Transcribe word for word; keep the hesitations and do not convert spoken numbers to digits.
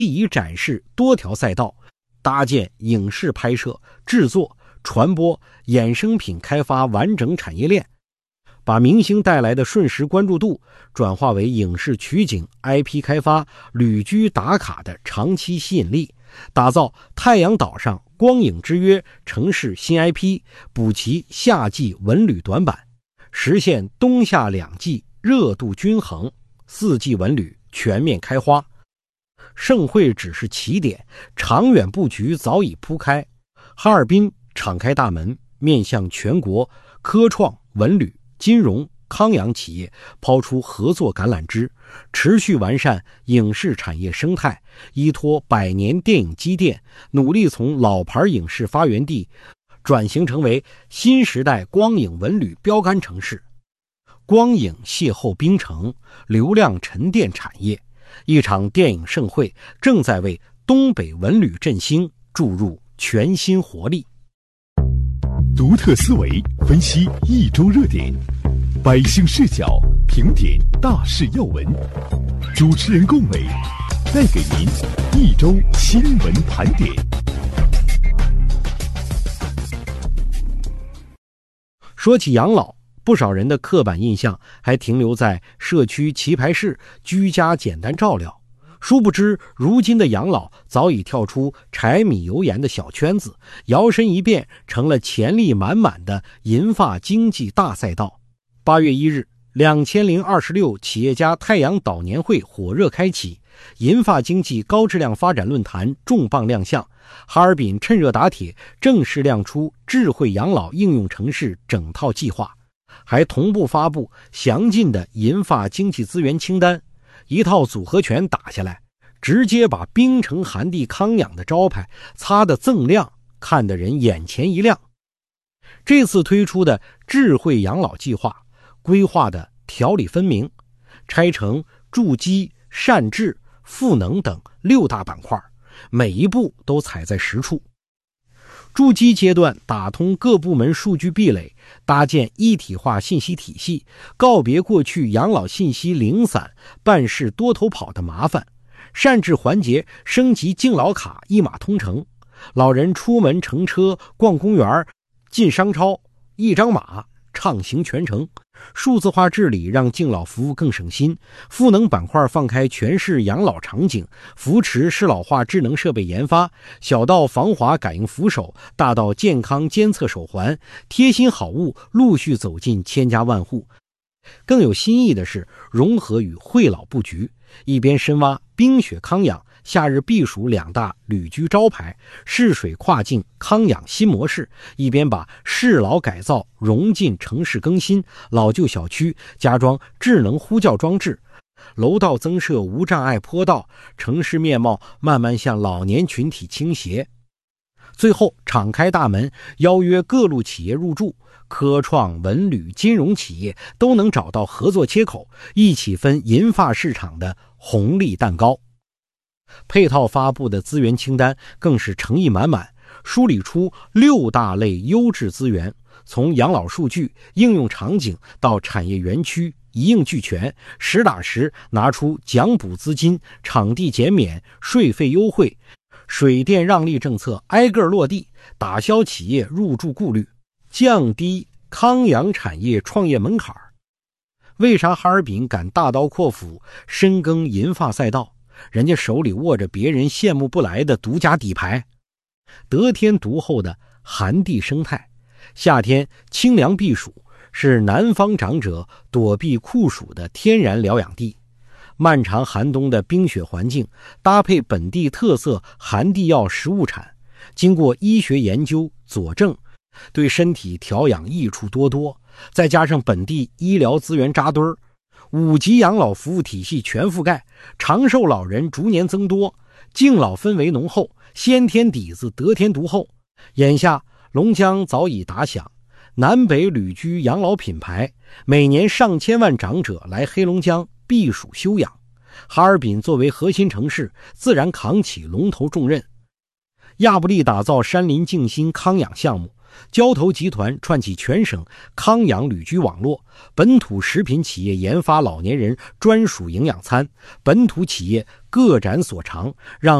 以展示多条赛道，搭建影视拍摄、制作、传播、衍生品开发完整产业链，把明星带来的瞬时关注度转化为影视取景、I P 开发、旅居打卡的长期吸引力，打造太阳岛上光影之约城市新 I P， 补齐夏季文旅短板，实现冬夏两季热度均衡，四季文旅全面开花。盛会只是起点，长远布局早已铺开。哈尔滨敞开大门，面向全国科创、文旅、金融、康养企业抛出合作橄榄枝，持续完善影视产业生态，依托百年电影积淀，努力从老牌影视发源地转型成为新时代光影文旅标杆城市。光影邂逅冰城，流量沉淀产业，一场电影盛会正在为东北文旅振兴注入全新活力。 独特思维分析一周热点，百姓视角评点大事要闻，主持人龚伟带给您一周新闻盘点。 说起养老，不少人的刻板印象还停留在社区棋牌室居家简单照料，殊不知如今的养老早已跳出柴米油盐的小圈子，摇身一变成了潜力满满的银发经济大赛道。八月一日，两千零二十六企业家太阳岛年会火热开启，银发经济高质量发展论坛重磅亮相，哈尔滨趁热打铁，正式亮出智慧养老应用城市整套计划，还同步发布详尽的银发经济资源清单，一套组合拳打下来，直接把冰城寒地康养的招牌擦得锃亮，看得人眼前一亮。这次推出的智慧养老计划规划的条理分明，拆成筑基、善治、赋能等六大板块，每一步都踩在实处。筑基阶段打通各部门数据壁垒，搭建一体化信息体系，告别过去养老信息零散、办事多头跑的麻烦。善治环节升级敬老卡一码通城，老人出门乘车、逛公园、进商超，一张码畅行全程。数字化治理让敬老服务更省心，赋能板块放开全市养老场景，扶持适老化智能设备研发，小到防滑感应扶手，大到健康监测手环，贴心好物陆续走进千家万户。更有新意的是融合与惠老布局，一边深挖冰雪康养、夏日避暑两大旅居招牌，市水跨境康养新模式，一边把适老改造融进城市更新，老旧小区加装智能呼叫装置，楼道增设无障碍坡道，城市面貌慢慢向老年群体倾斜。最后敞开大门，邀约各路企业入驻，科创、文旅、金融企业都能找到合作切口，一起分银发市场的红利蛋糕。配套发布的资源清单更是诚意满满，梳理出六大类优质资源，从养老数据、应用场景到产业园区一应俱全，实打实拿出奖补资金、场地减免、税费优惠、水电让利政策挨个落地，打消企业入驻顾虑，降低康养产业创业门槛。为啥哈尔滨敢大刀阔斧深耕银发赛道？人家手里握着别人羡慕不来的独家底牌，得天独厚的寒地生态，夏天清凉避暑，是南方长者躲避酷暑的天然疗养地。漫长寒冬的冰雪环境，搭配本地特色寒地药食物产，经过医学研究佐证，对身体调养益处多多。再加上本地医疗资源扎堆儿，五级养老服务体系全覆盖，长寿老人逐年增多，敬老氛围浓厚，先天底子得天独厚。眼下龙江早已打响，南北旅居养老品牌，每年上千万长者来黑龙江避暑休养。哈尔滨作为核心城市，自然扛起龙头重任。亚布力打造山林静心康养项目， 交投集团串起全省康养旅居网络，本土食品企业研发老年人专属营养餐，本土企业各展所长，让